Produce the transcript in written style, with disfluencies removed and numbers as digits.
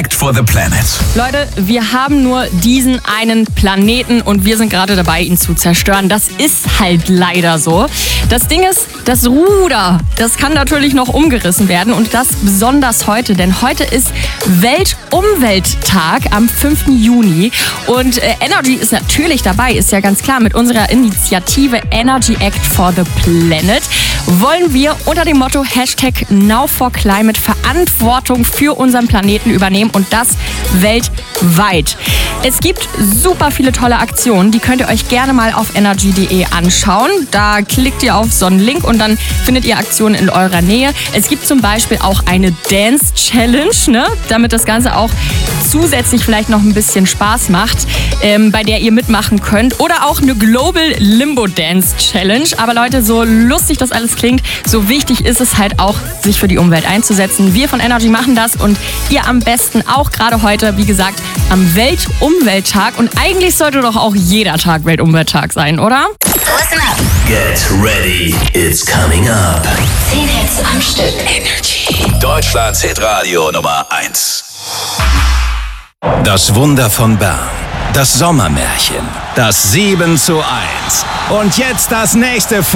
Act for the Planet. Leute, wir haben nur diesen einen Planeten und wir sind gerade dabei, ihn zu zerstören. Das ist halt leider so. Das Ding ist, das Ruder, das kann natürlich noch umgerissen werden und das besonders heute, denn heute ist Weltumwelttag am 5. Juni und Energy ist natürlich dabei, ist ja ganz klar. Mit unserer Initiative Energy Act for the Planet wollen wir unter dem Motto #Now4Climate Verantwortung für unseren Planeten übernehmen und das weltweit. Es gibt super viele tolle Aktionen, die könnt ihr euch gerne mal auf energy.de anschauen. Da klickt ihr auf so einen Link und dann findet ihr Aktionen in eurer Nähe. Es gibt zum Beispiel auch eine Dance Challenge, ne? Damit das Ganze auch zusätzlich vielleicht noch ein bisschen Spaß macht, bei der ihr mitmachen könnt. Oder auch eine Global Limbo Dance Challenge. Aber Leute, so lustig das alles klingt, so wichtig ist es halt auch, sich für die Umwelt einzusetzen. Wir von Energy machen das und ihr am besten auch gerade heute, wie gesagt, am Weltumwelttag. Und eigentlich sollte doch auch jeder Tag Weltumwelttag sein, oder? Listen up. Get ready, it's coming up. 10 Hits am Stück. Energy. Deutschlands Hitradio Nummer 1. Das Wunder von Bern. Das Sommermärchen. Das 7:1. Und jetzt das nächste